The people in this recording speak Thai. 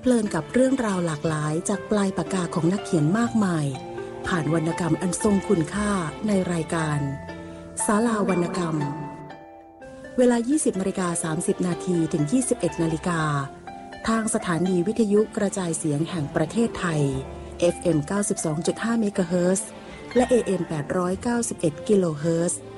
เพลินกับเรื่องราวหลากหลายจากปลายปากกาของนักเขียนมากมายผ่านวรรณกรรมอันทรงคุณค่าในรายการศาลาวรรณกรรมเวลา 20:30 นาทีถึง 21 นาฬิกาทางสถานีวิทยุกระจายเสียงแห่งประเทศไทย FM 92.5 เมกะเฮิรตซ์และ AM 891 กิโลเฮิรตซ์